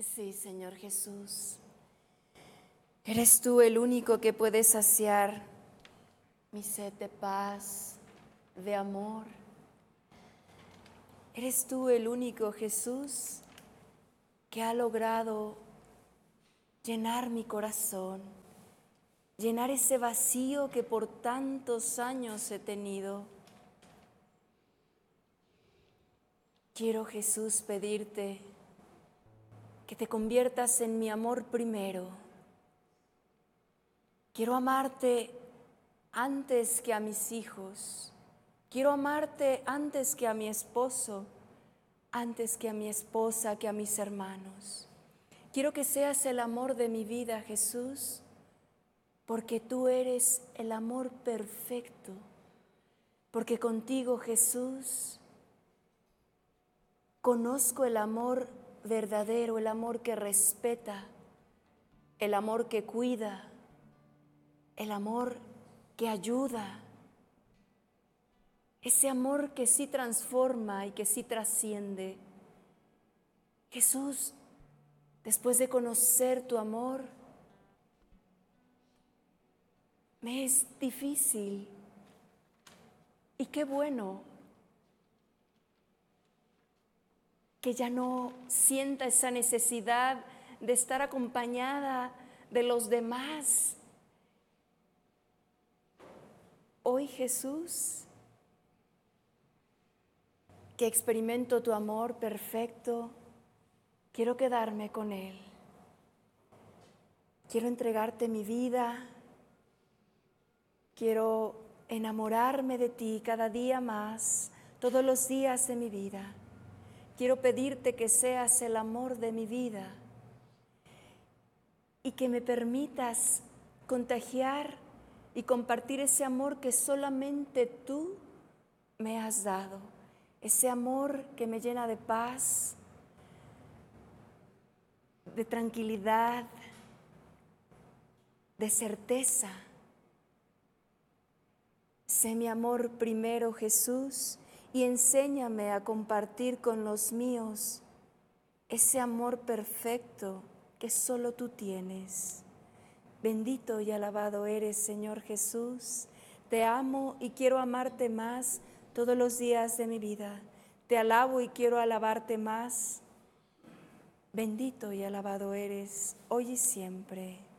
Sí, Señor Jesús. Eres tú el único que puede saciar mi sed de paz, de amor. Eres tú el único, Jesús, que ha logrado llenar mi corazón, llenar ese vacío que por tantos años he tenido. Quiero, Jesús, pedirte que te conviertas en mi amor primero. Quiero amarte antes que a mis hijos. Quiero amarte antes que a mi esposo, antes que a mi esposa, que a mis hermanos. Quiero que seas el amor de mi vida, Jesús, porque tú eres el amor perfecto. Porque contigo, Jesús, conozco el amor verdadero, el amor que respeta, el amor que cuida, el amor que ayuda, ese amor que sí transforma y que sí trasciende. Jesús, después de conocer tu amor, me es difícil. Y qué bueno que ya no sienta esa necesidad de estar acompañada de los demás. Hoy, Jesús, que experimento tu amor perfecto, quiero quedarme con Él. Quiero entregarte mi vida. Quiero enamorarme de ti cada día más, todos los días de mi vida. Quiero pedirte que seas el amor de mi vida y que me permitas contagiar y compartir ese amor que solamente tú me has dado. Ese amor que me llena de paz, de tranquilidad, de certeza. Sé mi amor primero, Jesús, y enséñame a compartir con los míos ese amor perfecto que solo tú tienes. Bendito y alabado eres, Señor Jesús. Te amo y quiero amarte más todos los días de mi vida. Te alabo y quiero alabarte más. Bendito y alabado eres, hoy y siempre.